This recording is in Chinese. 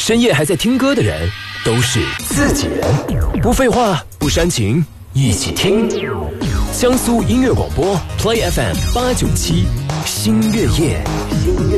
深夜还在听歌的人都是自己人。不废话，不煽情，一起听江苏音乐广播 Play FM 897，新月夜。